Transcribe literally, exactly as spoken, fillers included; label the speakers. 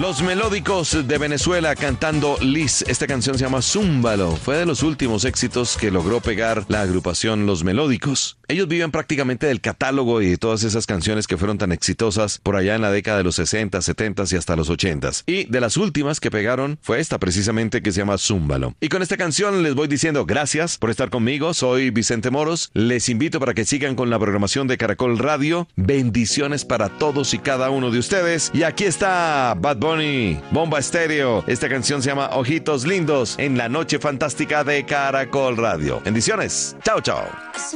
Speaker 1: Los Melódicos de Venezuela cantando Liz. Esta canción se llama Zúmbalo. Fue de los últimos éxitos que logró pegar la agrupación Los Melódicos. Ellos viven prácticamente del catálogo y de todas esas canciones que fueron tan exitosas por allá en la década de los sesenta, setenta y hasta los ochenta. Y de las últimas que pegaron fue esta precisamente, que se llama Zúmbalo. Y con esta canción les voy diciendo gracias por estar conmigo. Soy Vicente Moros. Les invito para que sigan con la programación de Caracol Radio. Bendiciones para todos y cada uno de ustedes. Y aquí está Bad Bunny, Bomba Estéreo. Esta canción se llama Ojitos Lindos en la noche fantástica de Caracol Radio. Bendiciones. Chao, chao.